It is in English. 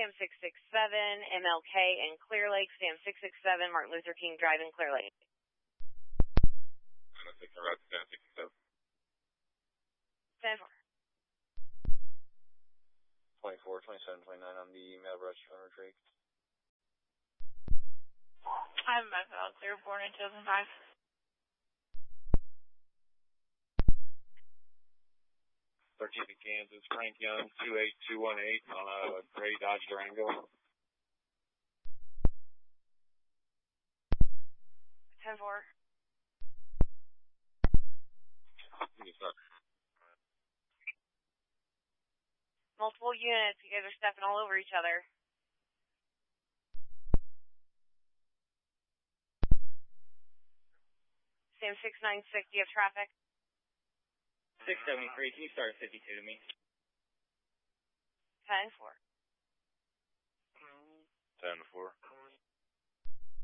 Sam 667, MLK in Clear Lake, Sam 667, Martin Luther King Drive in Clear Lake. 906, Route Sam 667. 10-4. 24, 27, 29 on the Mail Brush Runner Drake. I have a message out clear, born in 2005. Kansas, Frank Young, 28218 on a gray Dodge Durango. 10-4. Yes, sir. Multiple units, you guys are stepping all over each other. Sam 696, do you have traffic? 673, can you start at 52 to me? 10-4. 10-4.